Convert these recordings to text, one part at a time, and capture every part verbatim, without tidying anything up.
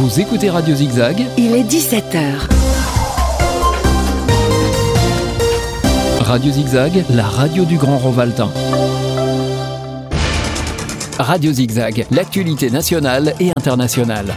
Vous écoutez Radio Zigzag. Il est dix-sept heures. Radio Zigzag, la radio du Grand Rovaltain. Radio Zigzag, l'actualité nationale et internationale.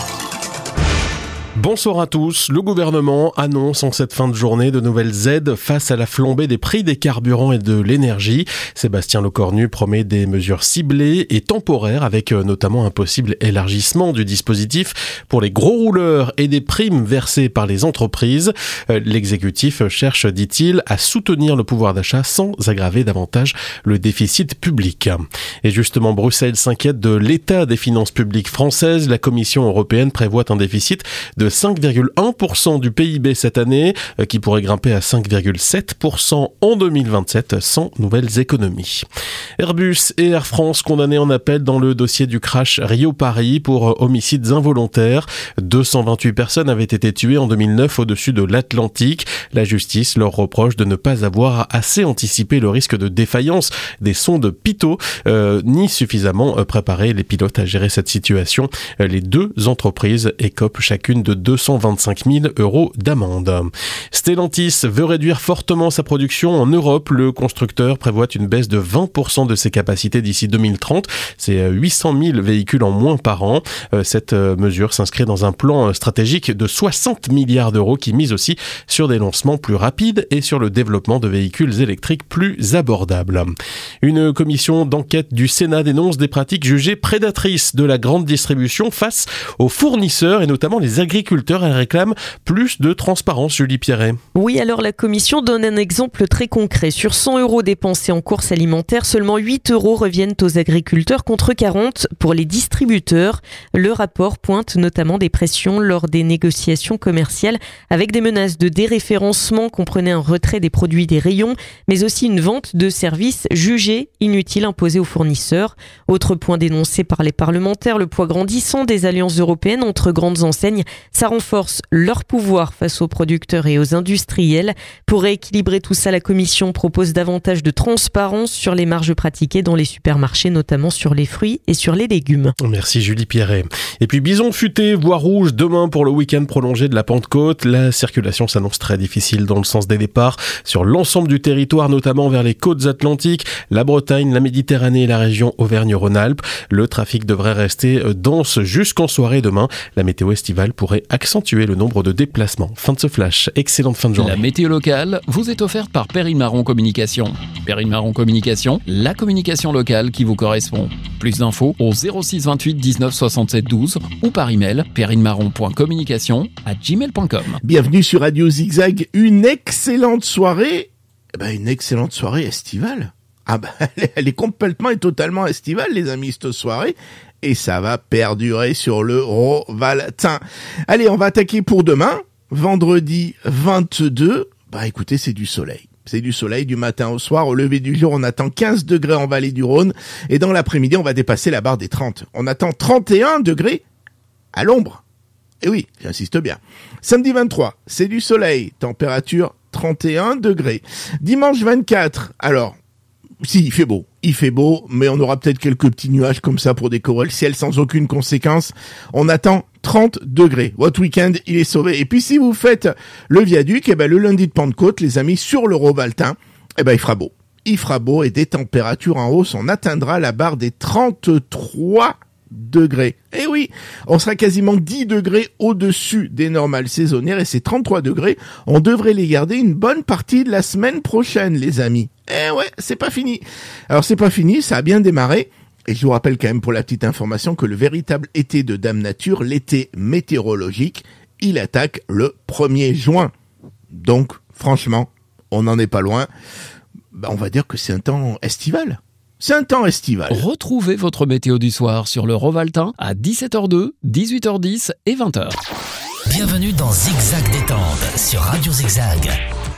Bonsoir à tous. Le gouvernement annonce en cette fin de journée de nouvelles aides face à la flambée des prix des carburants et de l'énergie. Sébastien Lecornu promet des mesures ciblées et temporaires avec notamment un possible élargissement du dispositif pour les gros rouleurs et des primes versées par les entreprises. L'exécutif cherche, dit-il, à soutenir le pouvoir d'achat sans aggraver davantage le déficit public. Et justement, Bruxelles s'inquiète de l'état des finances publiques françaises. La Commission européenne prévoit un déficit de cinq virgule un pour cent du P I B cette année, qui pourrait grimper à cinq virgule sept pour cent en deux mille vingt-sept sans nouvelles économies. Airbus et Air France condamnés en appel dans le dossier du crash Rio-Paris pour homicides involontaires. deux cent vingt-huit personnes avaient été tuées en deux mille neuf au-dessus de l'Atlantique. La justice leur reproche de ne pas avoir assez anticipé le risque de défaillance des sondes Pitot, euh, ni suffisamment préparé les pilotes à gérer cette situation. Les deux entreprises écopent chacune de deux cent vingt-cinq mille euros d'amende. Stellantis veut réduire fortement sa production en Europe. Le constructeur prévoit une baisse de vingt pour cent de ses capacités d'ici deux mille trente. C'est huit cent mille véhicules en moins par an. Cette mesure s'inscrit dans un plan stratégique de soixante milliards d'euros qui mise aussi sur des lancements plus rapides et sur le développement de véhicules électriques plus abordables. Une commission d'enquête du Sénat dénonce des pratiques jugées prédatrices de la grande distribution face aux fournisseurs et notamment les agriculteurs. Elle réclame plus de transparence, Julie Pierret. Oui, alors la commission donne un exemple très concret. Sur cent euros dépensés en courses alimentaires, seulement huit euros reviennent aux agriculteurs contre quarante pour les distributeurs. Le rapport pointe notamment des pressions lors des négociations commerciales avec des menaces de déréférencement, comprenait un retrait des produits des rayons, mais aussi une vente de services jugés inutiles imposés aux fournisseurs. Autre point dénoncé par les parlementaires, le poids grandissant des alliances européennes entre grandes enseignes. Ça renforce leur pouvoir face aux producteurs et aux industriels. Pour rééquilibrer tout ça, la Commission propose davantage de transparence sur les marges pratiquées dans les supermarchés, notamment sur les fruits et sur les légumes. Merci Julie Pierret. Et puis bison futé, voie rouge demain pour le week-end prolongé de la Pentecôte. La circulation s'annonce très difficile dans le sens des départs sur l'ensemble du territoire, notamment vers les côtes atlantiques, la Bretagne, la Méditerranée et la région Auvergne-Rhône-Alpes. Le trafic devrait rester dense jusqu'en soirée demain. La météo estivale pourrait accentuer le nombre de déplacements. Fin de ce flash. Excellente fin de journée. La météo locale vous est offerte par Perrine Marron Communication. Perrine Marron Communication, la communication locale qui vous correspond. Plus d'infos au zéro six vingt-huit dix-neuf soixante-sept douze ou par email perrinemarron point communication arobase gmail point com. Bienvenue sur Radio Zigzag. Une excellente soirée. Eh ben, une excellente soirée estivale. Ah ben, elle est, elle est complètement et totalement estivale, les amis, cette soirée. Et ça va perdurer sur le Rovaltain. Allez, on va attaquer pour demain, vendredi vingt-deux. Bah écoutez, c'est du soleil. C'est du soleil du matin au soir. Au lever du jour, on attend quinze degrés en vallée du Rhône. Et dans l'après-midi, on va dépasser la barre des trente. On attend trente et un degrés à l'ombre. Et oui, j'insiste bien. Samedi vingt-trois, c'est du soleil. Température trente et un degrés. Dimanche vingt-quatre, alors... Si, il fait beau. Il fait beau, mais on aura peut-être quelques petits nuages comme ça pour décorer le ciel sans aucune conséquence. On attend trente degrés. Votre week-end, il est sauvé. Et puis si vous faites le viaduc, eh ben, le lundi de Pentecôte, les amis, sur le Rovaltain, eh ben, il fera beau. Il fera beau et des températures en hausse. On atteindra la barre des trente-trois degrés. Eh oui, on sera quasiment dix degrés au-dessus des normales saisonnières et ces trente-trois degrés, on devrait les garder une bonne partie de la semaine prochaine, les amis. Eh ouais, c'est pas fini. Alors c'est pas fini, ça a bien démarré. Et je vous rappelle quand même pour la petite information que le véritable été de Dame Nature, l'été météorologique, il attaque le premier juin. Donc, franchement, on n'en est pas loin. Bah, on va dire que c'est un temps estival. C'est un temps estival. Retrouvez votre météo du soir sur le Rovaltain à dix-sept heures deux, dix-huit heures dix et vingt heures. Bienvenue dans Zigzag Détente sur Radio Zigzag.